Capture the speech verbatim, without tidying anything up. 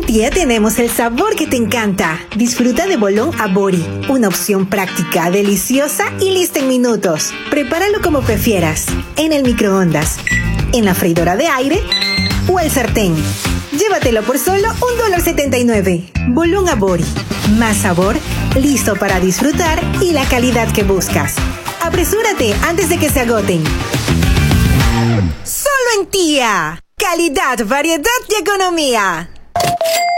Tía, tenemos el sabor que te encanta. Disfruta de bolón Abori, una opción práctica, deliciosa y lista en minutos. Prepáralo como prefieras, en el microondas, en la freidora de aire o el sartén. Llévatelo por solo un dólar setenta y nueve. Bolón Abori, más sabor, listo para disfrutar y la calidad que buscas. Apresúrate antes de que se agoten. Solo en Tía. Calidad, variedad y economía.